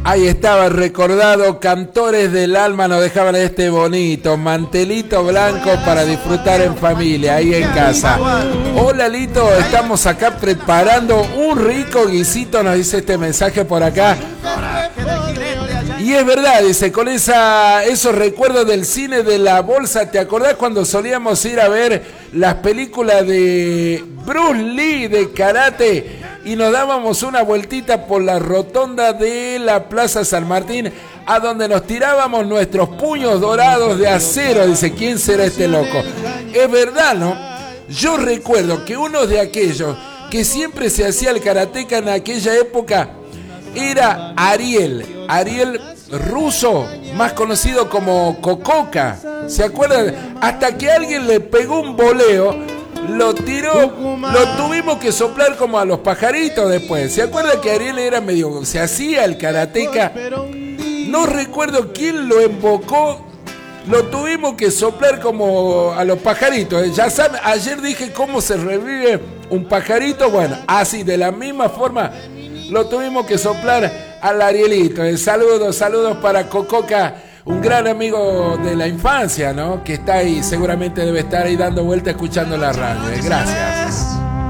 Ahí estaba recordado, Cantores del Alma nos dejaban este bonito mantelito blanco para disfrutar en familia, ahí en casa. Hola Lito, estamos acá preparando un rico guisito, nos dice este mensaje por acá. Y es verdad, dice, con esos recuerdos del cine de la bolsa, ¿te acordás cuando solíamos ir a ver las películas de Bruce Lee de karate y nos dábamos una vueltita por la rotonda de la Plaza San Martín, a donde nos tirábamos nuestros puños dorados de acero? Dice, ¿quién será este loco? Es verdad, ¿no? Yo recuerdo que uno de aquellos que siempre se hacía el karateca en aquella época era Ariel Russo, más conocido como Cococa. ¿Se acuerdan? Hasta que alguien le pegó un voleo, lo tiró, lo tuvimos que soplar como a los pajaritos después. ¿Se acuerdan que Ariel era medio, se hacía el karateca? No recuerdo quién lo embocó, lo tuvimos que soplar como a los pajaritos. Ya saben, ayer dije cómo se revive un pajarito. Bueno, así, de la misma forma, lo tuvimos que soplar al Arielito. Saludos para Cococa, un gran amigo de la infancia, ¿no? Que está ahí, seguramente debe estar ahí dando vuelta escuchando la radio. Gracias.